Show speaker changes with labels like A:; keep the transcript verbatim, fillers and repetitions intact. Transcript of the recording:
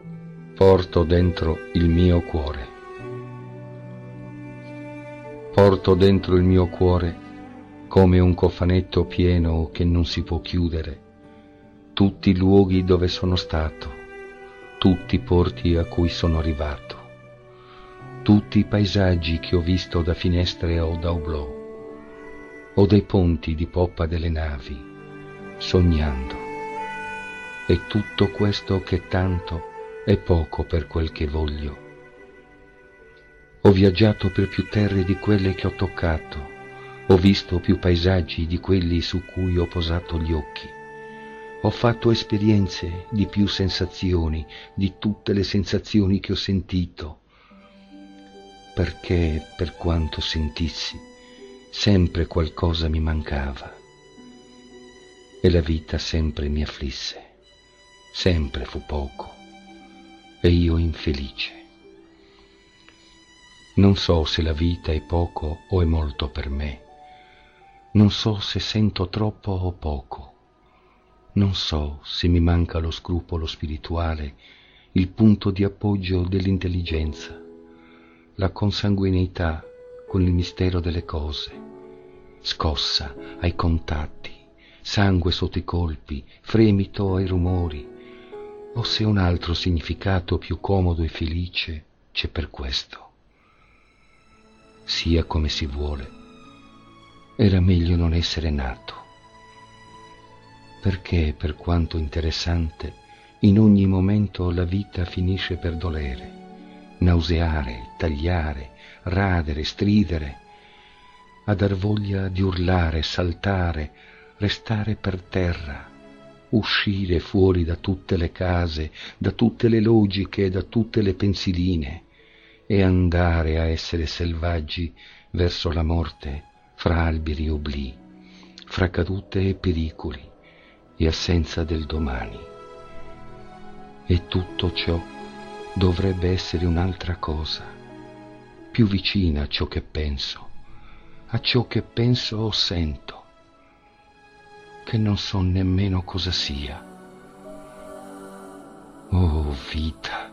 A: Porto dentro il mio cuore. Porto dentro il mio cuore, come un cofanetto pieno che non si può chiudere, tutti i luoghi dove sono stato, tutti i porti a cui sono arrivato, tutti i paesaggi che ho visto da finestre o da oblò, o dai ponti di poppa delle navi, sognando. E tutto questo che tanto è poco per quel che voglio. Ho viaggiato per più terre di quelle che ho toccato, ho visto più paesaggi di quelli su cui ho posato gli occhi, ho fatto esperienze di più sensazioni, di tutte le sensazioni che ho sentito, perché per quanto sentissi, sempre qualcosa mi mancava e la vita sempre mi afflisse, sempre fu poco e io infelice. Non so se la vita è poco o è molto per me, non so se sento troppo o poco, non so se mi manca lo scrupolo spirituale, il punto di appoggio dell'intelligenza, la consanguineità con il mistero delle cose, scossa ai contatti, sangue sotto i colpi, fremito ai rumori, o se un altro significato più comodo e felice c'è per questo. Sia come si vuole, era meglio non essere nato, perché per quanto interessante, in ogni momento la vita finisce per dolere, nauseare, tagliare, radere, stridere, a dar voglia di urlare, saltare, restare per terra, uscire fuori da tutte le case, da tutte le logiche, da tutte le pensiline, e andare a essere selvaggi verso la morte, fra alberi oblì, fra cadute e pericoli e assenza del domani. E tutto ciò dovrebbe essere un'altra cosa, più vicina a ciò che penso, a ciò che penso o sento, che non so nemmeno cosa sia. Oh vita!